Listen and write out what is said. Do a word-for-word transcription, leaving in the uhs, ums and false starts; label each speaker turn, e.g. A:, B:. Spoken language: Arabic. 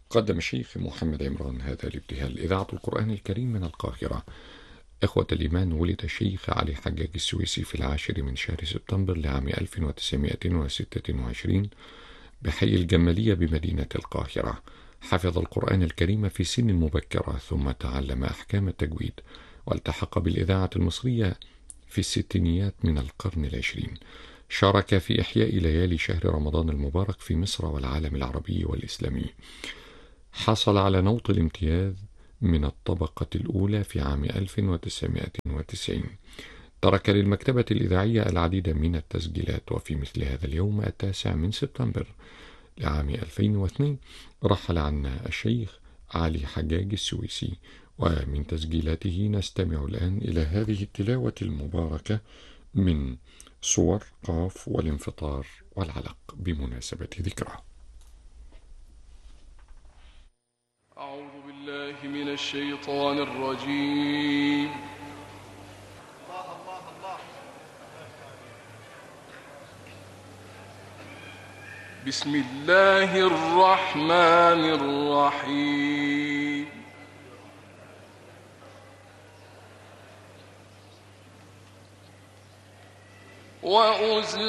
A: قدم الشيخ محمد عمران هذا الابتهال إذاعة القرآن الكريم من القاهرة. إخوة الإيمان، ولد الشيخ علي حجاج السويسي في العاشر من شهر سبتمبر لعام ألف وتسعمائة وستة وعشرين بحي الجمالية بمدينة القاهرة. حفظ القرآن الكريم في سن مبكرة، ثم تعلم أحكام التجويد، والتحق بالإذاعة المصرية في الستينيات من القرن العشرين. شارك في إحياء ليالي شهر رمضان المبارك في مصر والعالم العربي والإسلامي. حصل على نوط الامتياز من الطبقة الأولى في عام ألف وتسعمائة وتسعين. ترك للمكتبة الإذاعية العديد من التسجيلات، وفي مثل هذا اليوم التاسع من سبتمبر لعام ألفين واثنين رحل عنا الشيخ علي حجاج السويسي. ومن تسجيلاته نستمع الآن إلى هذه التلاوة المباركة من صور قاف والانفطار والعلق بمناسبة ذكرى.
B: أعوذ بالله من الشيطان الرجيم. بسم الله الرحمن الرحيم. وأزل